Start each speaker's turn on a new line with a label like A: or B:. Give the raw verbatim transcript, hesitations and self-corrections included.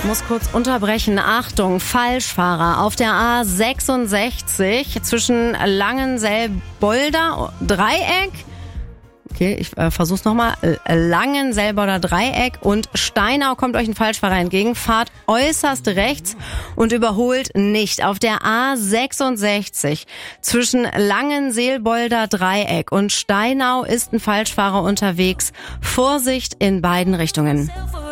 A: Muss kurz unterbrechen. Achtung, Falschfahrer auf der A sechsundsechzig zwischen Langenselbolder Dreieck. Okay, ich äh, versuch's nochmal. Langenselbolder Dreieck und Steinau kommt euch ein Falschfahrer entgegen. Fahrt äußerst rechts und überholt nicht. Auf der A sechsundsechzig zwischen Langenselbolder Dreieck und Steinau ist ein Falschfahrer unterwegs. Vorsicht in beiden Richtungen.